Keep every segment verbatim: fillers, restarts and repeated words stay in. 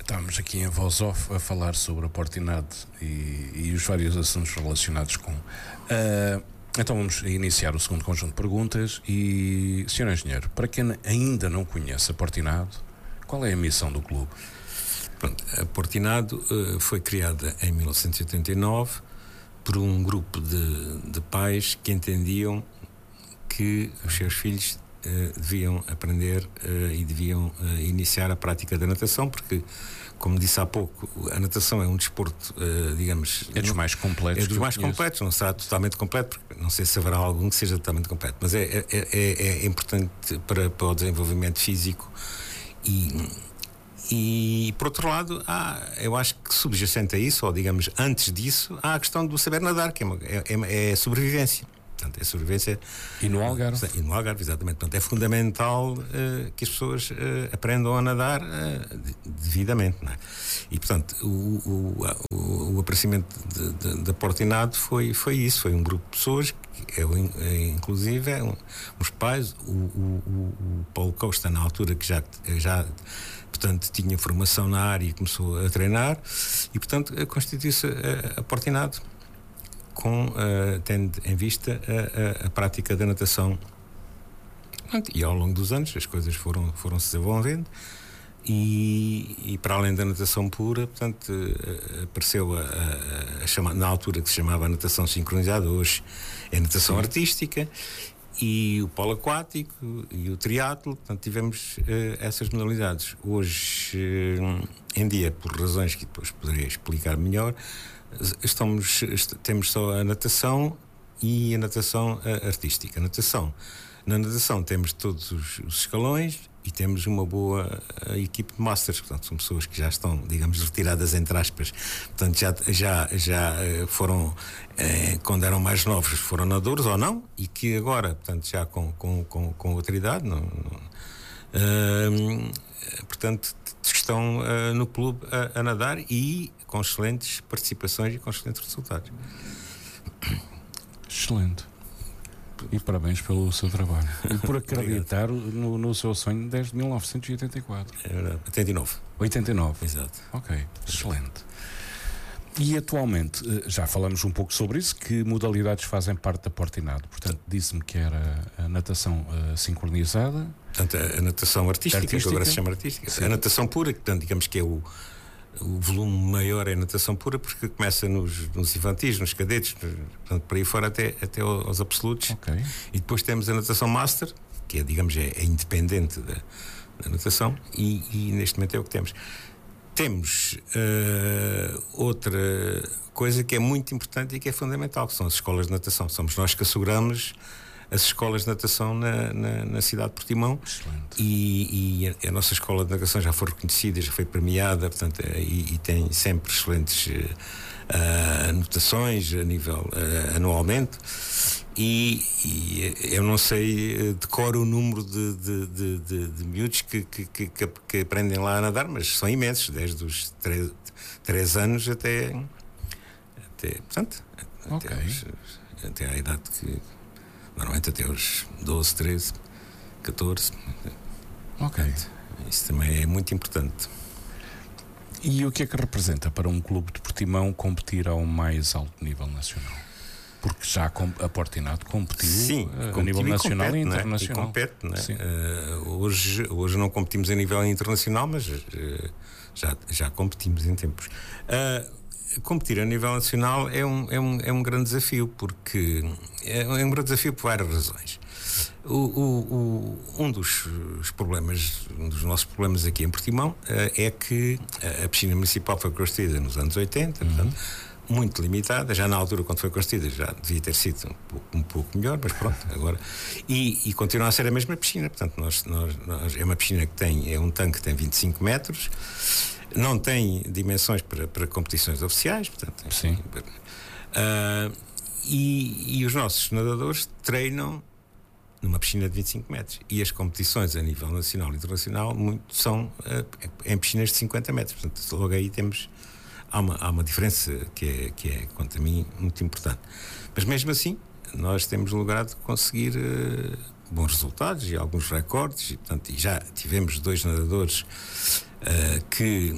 Estávamos aqui em voz off a falar sobre a Portinado e, e os vários assuntos relacionados com. Uh, então vamos iniciar o segundo conjunto de perguntas. E, senhor Engenheiro, para quem ainda não conhece a Portinado, qual é a missão do clube? Pronto, a Portinado uh, foi criada em mil novecentos e oitenta e nove por um grupo de, de pais que entendiam que os seus filhos uh, deviam aprender uh, e deviam uh, iniciar a prática da natação, porque, como disse há pouco, a natação é um desporto, uh, digamos... É dos não, mais completos. É dos mais completos, não será totalmente completo, porque não sei se haverá algum que seja totalmente completo, mas é, é, é, é importante para, para o desenvolvimento físico. E, e por outro lado, há, eu acho que subjacente a isso, ou digamos antes disso, há a questão do saber nadar, que é, uma, é, é sobrevivência. Portanto, é sobrevivência. E no Algarve. E no Algarve, exatamente. Portanto, é fundamental uh, que as pessoas uh, aprendam a nadar uh, devidamente, não é? E, portanto, o, o, o, o aparecimento da Portinado foi, foi isso. Foi um grupo de pessoas, que eu, inclusive, é um, os pais, o, o, o Paulo Costa, na altura, que já, já portanto, tinha formação na área e começou a treinar, e, portanto, constituiu-se a, a Portinado, com, uh, tendo em vista a, a, a prática da natação. E ao longo dos anos as coisas foram, foram se desenvolvendo e, e para além da natação pura, portanto, uh, apareceu a, a, a chama, na altura que se chamava a natação sincronizada, hoje é a natação Sim. artística, e o polo aquático e o triatlo. Portanto, tivemos uh, essas modalidades. Hoje uh, em dia, por razões que depois poderia explicar melhor, Estamos, temos só a natação e a natação artística. A natação, na natação temos todos os, os escalões e temos uma boa equipe de masters, portanto são pessoas que já estão, digamos, retiradas entre aspas, portanto já, já, já foram, eh, quando eram mais novos, foram nadadores ou não, e que agora, portanto, já com, com, com, com outra idade, não, não, uh, portanto, estão uh, no clube a, a nadar e com excelentes participações e com excelentes resultados. Excelente. E parabéns pelo seu trabalho. E por acreditar no, no seu sonho desde mil novecentos e oitenta e quatro. É verdade. oitenta e nove. oitenta e nove. Exato. Ok, excelente. E atualmente, já falamos um pouco sobre isso, que modalidades fazem parte da Portinado? Portanto, disse-me que era a natação uh, sincronizada. Portanto, a, a natação artística, artística, que agora se chama artística. Sim. A natação pura, que, portanto, digamos que é o, o volume maior, é a natação pura, porque começa nos, nos infantis, nos cadetes, portanto, por aí fora até, até aos absolutos. Okay. E depois temos a natação master, que é, digamos, é, é independente da, da natação, e, e neste momento é o que temos. Temos uh, outra coisa que é muito importante e que é fundamental, que são as escolas de natação. Somos nós que asseguramos as escolas de natação na, na, na cidade de Portimão. E, e a, a nossa escola de natação já foi reconhecida, já foi premiada, portanto, e, e tem sempre excelentes uh, anotações a nível uh, anualmente. E, e eu não sei decoro o número de, de, de, de, de miúdos que, que, que, que aprendem lá a nadar, mas são imensos, desde os três anos até, até portanto, okay. até, os, até à idade que normalmente até os doze, treze, catorze. Ok. Portanto, isso também é muito importante. E o que é que representa para um clube de Portimão competir ao mais alto nível nacional? Porque já a Portinado competiu Sim, a nível nacional compete, e internacional. Não é? E compete, não é? Uh, hoje, hoje não competimos a nível internacional, mas uh, já, já competimos em tempos. Uh, competir a nível nacional é um, é um, é um grande desafio, porque é um grande desafio por várias razões. O, o, o, um dos problemas, um dos nossos problemas aqui em Portimão uh, é que a piscina municipal foi construída nos anos oitenta, uhum. portanto, muito limitada. Já na altura, quando foi construída, já devia ter sido um pouco, um pouco melhor, mas pronto, agora. E, e continua a ser a mesma piscina. Portanto, nós, nós, nós, é uma piscina que tem, é um tanque que tem vinte e cinco metros, não tem dimensões para, para competições oficiais, portanto. Sim. Uh, e, e os nossos nadadores treinam numa piscina de vinte e cinco metros. E as competições a nível nacional e internacional muito, são uh, em piscinas de cinquenta metros. Portanto, logo aí temos. Há uma, há uma diferença que é, que é, quanto a mim, muito importante. Mas mesmo assim, nós temos logrado conseguir uh, bons resultados e alguns recordes. E, portanto, e já tivemos dois nadadores uh, que,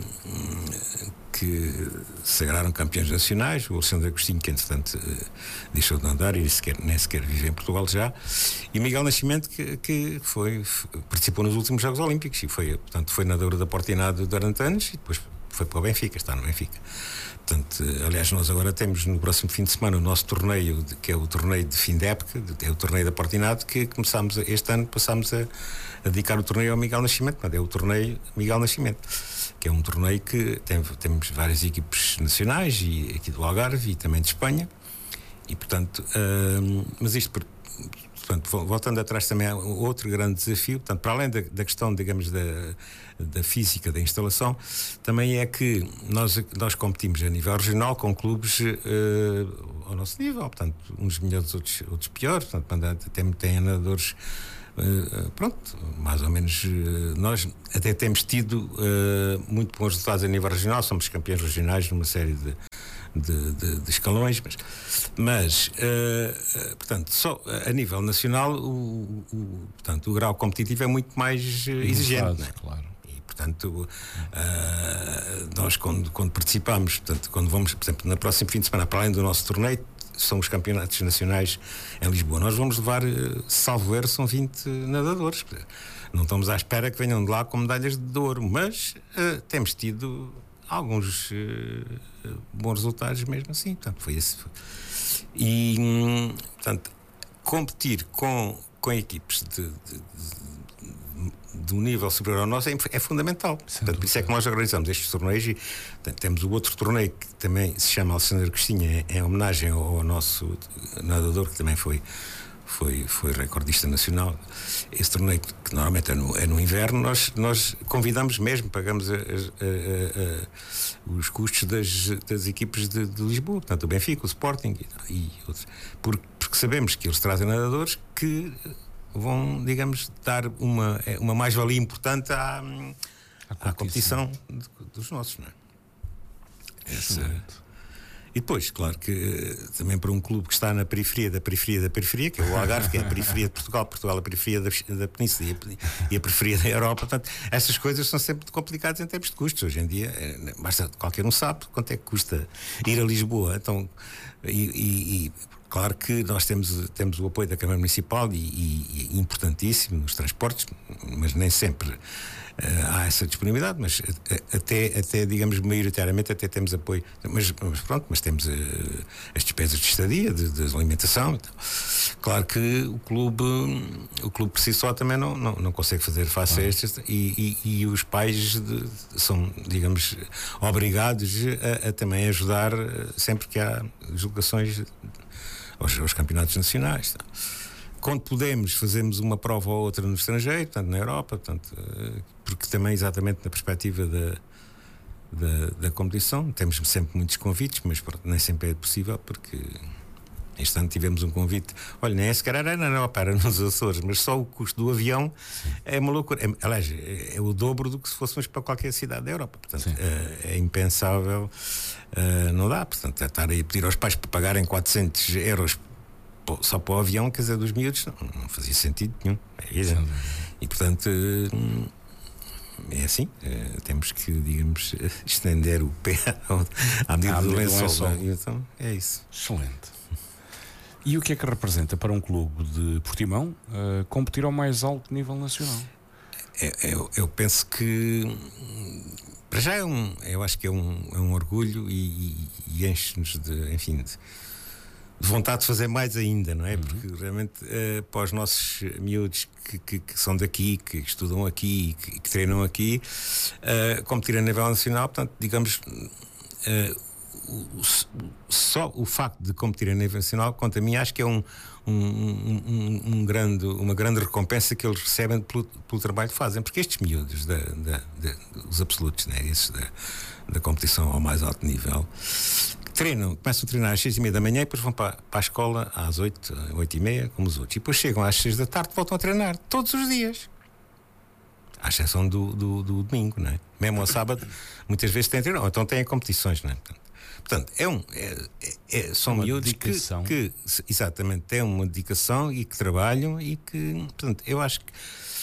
que sagraram campeões nacionais. O Alexandre Agostinho, que entretanto uh, deixou de andar e nem sequer, nem sequer vive em Portugal já, e Miguel Nascimento, que, que foi, participou nos últimos Jogos Olímpicos e foi, portanto, foi nadador da Portinado durante anos e depois foi para o Benfica, está no Benfica. Portanto, aliás, nós agora temos no próximo fim de semana o nosso torneio, de, que é o torneio de fim de época, é o torneio da Portinado, que começámos a, este ano passámos a, a dedicar o torneio ao Miguel Nascimento. Portanto, é o torneio Miguel Nascimento, que é um torneio que tem, temos várias equipes nacionais, e aqui do Algarve e também de Espanha, e portanto, hum, mas isto, portanto, voltando atrás também há outro grande desafio, portanto, para além da, da questão, digamos, da, da física da instalação, também é que nós, nós competimos a nível regional com clubes uh, ao nosso nível, portanto, uns melhores, outros, outros piores, portanto, tem, tem nadadores, uh, pronto, mais ou menos, uh, nós até temos tido uh, muito bons resultados a nível regional, somos campeões regionais numa série de De, de, de escalões, mas, mas uh, portanto, só a nível nacional o, o, portanto, o grau competitivo é muito mais uh, exigente, não é? Claro. E portanto uh, nós quando, quando participamos, portanto, quando vamos, por exemplo, no próximo fim de semana, para além do nosso torneio, são os campeonatos nacionais em Lisboa. Nós vamos levar, uh, salvo erro, são vinte nadadores. Não estamos à espera que venham de lá com medalhas de ouro, mas uh, temos tido alguns uh, bons resultados mesmo assim, portanto, foi esse. E, hum, portanto, competir com, com equipes de, de, de, de um nível superior ao nosso é, é fundamental. Portanto, por isso é que nós organizamos estes torneios e portanto, temos o outro torneio que também se chama Alexandre Agostinho, é, é homenagem ao, ao nosso nadador, que também foi Foi, foi recordista nacional. Esse torneio, que normalmente é no, é no inverno, nós, nós convidamos mesmo, pagamos a, a, a, a, os custos das, das equipes de, de Lisboa, portanto, o Benfica, o Sporting e, e outros, porque, porque sabemos que eles trazem nadadores que vão, digamos, dar uma, uma mais-valia importante à, à competição, à competição de, dos nossos, não é? Esse, E depois, claro que também para um clube que está na periferia da periferia da periferia, que é o Algarve, que é a periferia de Portugal, Portugal a periferia da, da Península e a, e a periferia da Europa, portanto, essas coisas são sempre complicadas em termos de custos. Hoje em dia, é, basta, qualquer um sabe quanto é que custa ir a Lisboa. Então, e, e, e claro que nós temos, temos o apoio da Câmara Municipal e, e, e importantíssimo nos transportes, mas nem sempre Uh, há essa disponibilidade, mas uh, até, até, digamos, maioritariamente até temos apoio, mas, mas pronto, mas temos uh, as despesas de estadia, de, de alimentação. Então, claro que o clube, o clube por si só também não, não, não consegue fazer face ah. a estas e, e, e os pais de, são, digamos, obrigados a, a também ajudar sempre que há deslocações aos, aos campeonatos nacionais. Então. Quando podemos, fazemos uma prova ou outra no estrangeiro, portanto, na Europa, portanto, porque também, exatamente na perspectiva da, da, da competição, temos sempre muitos convites, mas pronto, nem sempre é possível, porque este ano tivemos um convite. Olha, nem é sequer era na Europa, era nos Açores, mas só o custo do avião é uma loucura. É, aliás, é, é o dobro do que se fôssemos para qualquer cidade da Europa. Portanto, é, é impensável, uh, não dá. Portanto, é estar aí a pedir aos pais para pagarem quatrocentos euros só para o avião, quer dizer, dos miúdos, não, não fazia sentido nenhum. E portanto é assim, temos que, digamos, estender o pé à medida do lençol. Então é isso. Excelente. E o que é que representa para um clube de Portimão uh, competir ao mais alto nível nacional? É, eu, eu penso que para já é um, eu acho que é um, é um orgulho e, e, e enche-nos de, enfim, de, de vontade de fazer mais ainda, não é? Uhum. Porque realmente uh, para os nossos miúdos que, que, que são daqui, que estudam aqui, que, que treinam aqui, uh, competir a nível nacional, portanto, digamos, uh, o, o, só o facto de competir a nível nacional, quanto a mim, acho que é um, um, um, um grande, uma grande recompensa que eles recebem pelo, pelo trabalho que fazem, porque estes miúdos, da, da, da, os absolutos, né? Esses da, da competição ao mais alto nível, treinam, começam a treinar às seis e meia da manhã e depois vão para, para a escola às oito, oito e meia, como os outros. E depois chegam às seis da tarde e voltam a treinar todos os dias. À exceção do, do, do domingo, não é? Mesmo ao sábado, muitas vezes têm treino, ou então têm competições, não é? Portanto, portanto é um, é, é, são miúdos que, que, exatamente, têm uma dedicação e que trabalham e que, portanto, eu acho que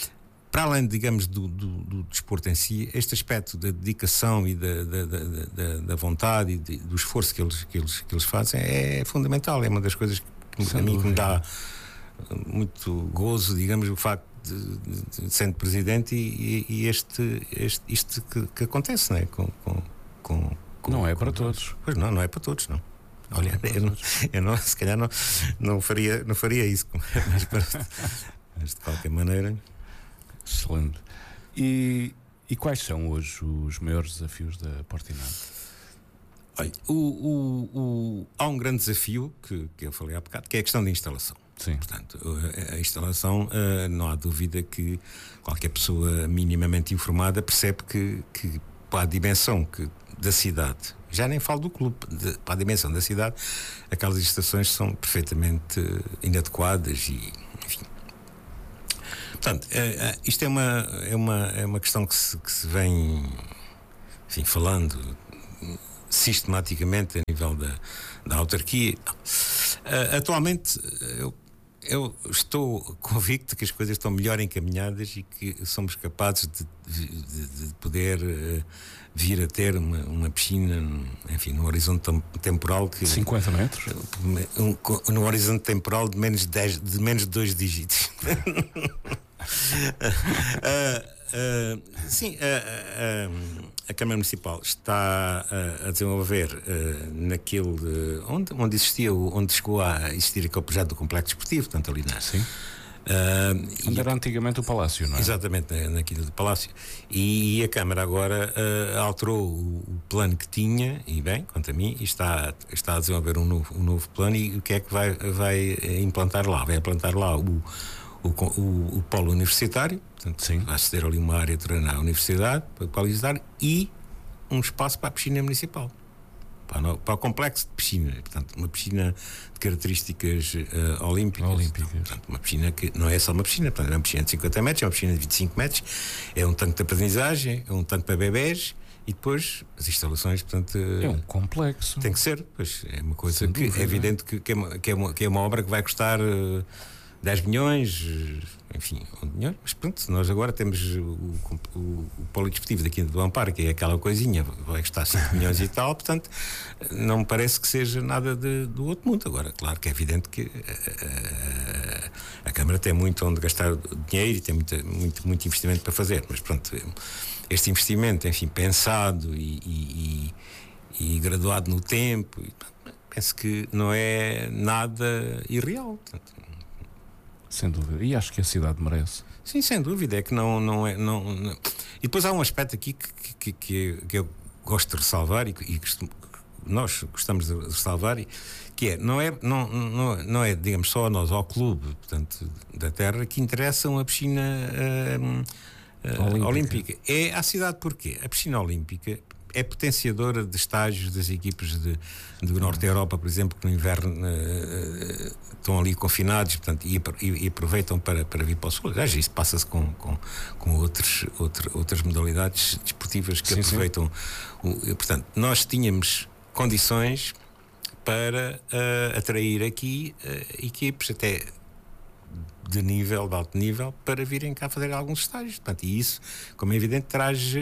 para além, digamos, do, do, do desporto em si, este aspecto da dedicação e da, da, da, da, da vontade e de, do esforço que eles, que, eles, que eles fazem é fundamental. É uma das coisas que Sem a mim que me dá muito gozo, digamos, o facto de, de, de sendo presidente e, e este, este isto que, que acontece, não é? Com, com, com, com, não é com para todos. Pois não, não é para todos, não. Olha, não é eu, não, eu não, se calhar não, não, faria, não faria isso, mas, mas de qualquer maneira. Excelente. E, e quais são hoje os maiores desafios da Portinado? Olha, o, o, o, há um grande desafio que, que eu falei há bocado, que é a questão da instalação. Sim. Portanto, a instalação, não há dúvida que qualquer pessoa minimamente informada percebe que, que para a dimensão que, da cidade, já nem falo do clube, de, para a dimensão da cidade, aquelas estações são perfeitamente inadequadas e, enfim. Portanto, isto é uma, é uma, é uma questão que se, que se vem, enfim, falando sistematicamente a nível da, da autarquia. Atualmente, eu Eu estou convicto que as coisas estão melhor encaminhadas e que somos capazes de, de, de poder uh, vir a ter uma, uma piscina, enfim, no horizonte temporal que... cinquenta metros? Um, no horizonte temporal de menos de, dez, de menos de dois dígitos. uh, uh, sim, uh, uh, a Câmara Municipal está uh, a desenvolver uh, naquele uh, onde, onde existia, onde chegou a existir aquele projeto do complexo desportivo, portanto ali na... Sim. Uh, onde era antigamente o Palácio, não é? Exatamente, naquilo do Palácio. E a Câmara agora uh, alterou o, o plano que tinha, e bem, quanto a mim, e está, está a desenvolver um novo, um novo plano. E o que é que vai, vai implantar lá? Vai implantar lá o, o, o, o polo universitário, portanto, sim, vai ceder ali uma área terrena à universidade para qualificar e um espaço para a piscina municipal. Para, para o complexo de piscina, portanto, uma piscina de características uh, olímpicas, olímpicas. Portanto, uma piscina que não é só uma piscina, portanto, é uma piscina de cinquenta metros, é uma piscina de vinte e cinco metros, é um tanque de aprendizagem, é um tanque para bebés e depois as instalações, portanto, é um complexo. Tem que ser, pois é uma coisa Sem que dúvida. É evidente que, que, é uma, que, é uma, que é uma obra que vai custar uh, dez milhões, enfim, um dinheiro, mas pronto, nós agora temos o, o, o polidesportivo daqui do Amparo, que é aquela coisinha, vai custar cinco milhões e tal, portanto, não me parece que seja nada de, do outro mundo. Agora, claro que é evidente que a, a, a Câmara tem muito onde gastar dinheiro e tem muito, muito, muito investimento para fazer, mas pronto, este investimento, enfim, pensado e, e, e, e graduado no tempo, penso que não é nada irreal, portanto. Sem dúvida. E acho que a cidade merece. Sim, sem dúvida. É que não, não é. Não, não. E depois há um aspecto aqui que, que, que, que eu gosto de ressalvar e que nós gostamos de ressalvar, que é, não é, não, não, não é, digamos, só a nós, ao clube, portanto, da terra, que interessa uma piscina uh, uh, olímpica. olímpica. É à cidade, porquê? A piscina olímpica é potenciadora de estágios das equipes de, de Norte da Europa, por exemplo, que no inverno uh, estão ali confinados, portanto, e, e, e aproveitam para, para vir para o sul. Aliás, isso passa-se com, com, com outros, outro, outras modalidades desportivas que sim, aproveitam. O, portanto, nós tínhamos condições para uh, atrair aqui uh, equipes até de nível, de alto nível, para virem cá fazer alguns estágios. Portanto, e isso, como é evidente, traz uh,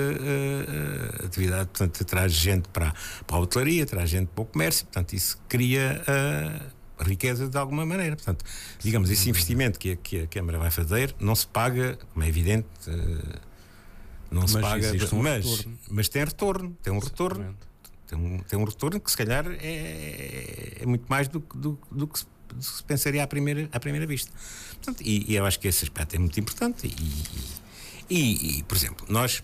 uh, atividade, portanto, traz gente para, para a hotelaria, traz gente para o comércio, portanto, isso cria uh, riqueza de alguma maneira. Portanto, digamos, esse investimento que a, que a Câmara vai fazer não se paga, como é evidente, uh, não mas se paga, um mas, mas tem retorno, tem um retorno, tem um, tem um retorno que se calhar é, é muito mais do, do, do que se se pensaria à primeira, à primeira vista. Portanto, e, e eu acho que esse aspecto é muito importante. E, e, e por exemplo, nós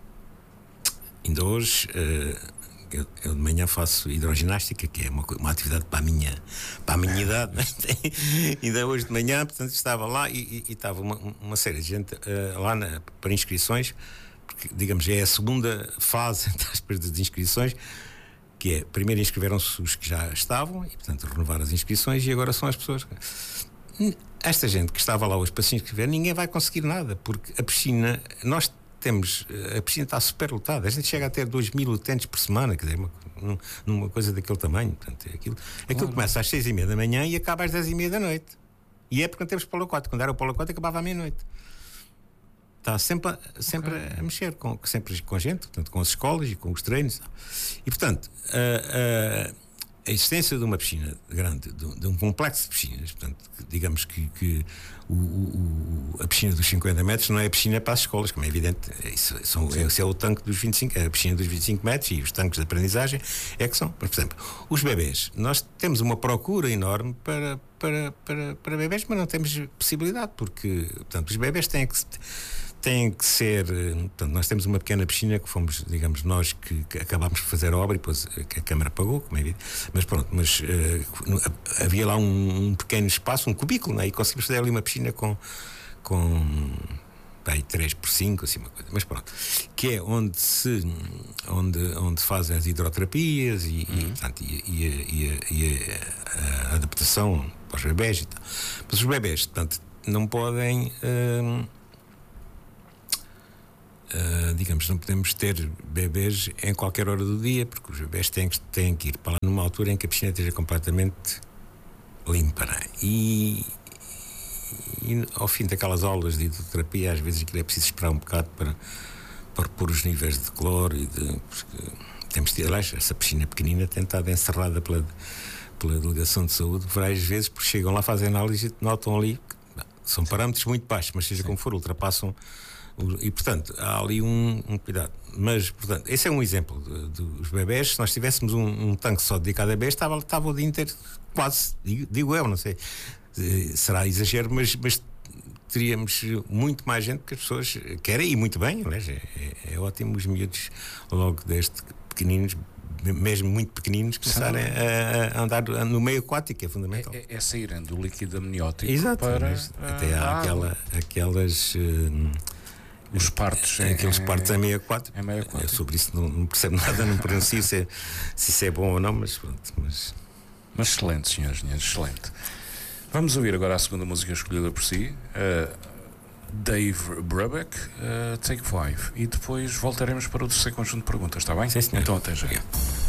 ainda hoje uh, eu, eu de manhã faço hidroginástica, que é uma, uma atividade para a minha, para a minha idade. Ainda hoje de manhã, portanto, estava lá e, e, e estava uma, uma série de gente uh, lá na, para inscrições, porque, digamos, é a segunda fase das inscrições, que é, primeiro inscreveram-se os que já estavam e, portanto, renovaram as inscrições, e agora são as pessoas. Esta gente que estava lá hoje para se inscrever, ninguém vai conseguir nada, porque a piscina, nós temos, a piscina está super lotada, a gente chega a ter dois mil utentes por semana, quer dizer, uma, numa coisa daquele tamanho, portanto, é aquilo, aquilo claro. Começa às seis e meia da manhã e acaba às dez e meia da noite, e é porque não temos Polo quatro, quando era o Polo quatro acabava à meia-noite. está sempre, a, sempre okay. a mexer, com, sempre com a gente, portanto, com as escolas e com os treinos. E, portanto, a, a, a existência de uma piscina grande, de, de um complexo de piscinas, portanto, digamos que, que o, o, a piscina dos cinquenta metros não é a piscina para as escolas, como é evidente, isso, são, esse é o tanque dos vinte e cinco, a piscina dos vinte e cinco metros, e os tanques de aprendizagem é que são. Por exemplo, os bebés, nós temos uma procura enorme para, para, para, para bebés, mas não temos possibilidade, porque, portanto, os bebés têm que têm que ser, portanto, nós temos uma pequena piscina que fomos, digamos, nós que, que acabámos de fazer a obra e depois a Câmara pagou, como é evidente, mas pronto, mas uh, havia lá um, um pequeno espaço, um cubículo, né? E conseguimos fazer ali uma piscina com, com bem, três por cinco, assim uma coisa, mas pronto, que é onde se, onde, onde fazem as hidroterapias e, uhum. e, portanto, e, e, e, e a, a adaptação para os bebés e tal. Mas os bebés, portanto, não podem... Uh, Uh, digamos, não podemos ter bebês em qualquer hora do dia, porque os bebês têm que, têm que ir para lá numa altura em que a piscina esteja completamente limpa. E, e ao fim daquelas aulas de hidroterapia, às vezes aquilo é preciso esperar um bocado para, para repor os níveis de cloro e de, porque temos de, aliás, essa piscina pequenina tem estado encerrada pela, pela Delegação de Saúde várias vezes, porque chegam lá, fazem análise e notam ali, são parâmetros muito baixos, mas seja Sim. como for, ultrapassam. E, portanto, há ali um, um cuidado. Mas, portanto, esse é um exemplo dos bebés. Se nós tivéssemos um, um tanque só dedicado a bebés, estava, estava o dia inteiro, quase, digo, digo eu, não sei, será exagero, mas, mas teríamos muito mais gente, porque as pessoas querem, e muito bem, aliás, é, é, é ótimo os miúdos, logo desde pequeninos, mesmo muito pequeninos, começarem a, a andar no meio aquático, é fundamental. É, é saírem do líquido amniótico. Exato, para até há aquela, aquelas... Uh, Os partos é, aqueles é, partos em meio aquático. É meio aquático. Eu sobre isso não, não percebo nada, não pronuncio se, é, se isso é bom ou não, mas pronto. Mas, mas excelente, senhores, senhores, excelente. Vamos ouvir agora a segunda música escolhida por si, uh, Dave Brubeck, uh, Take Five, e depois voltaremos para o terceiro conjunto de perguntas, está bem? Sim, senhor. Então até já. Obrigado.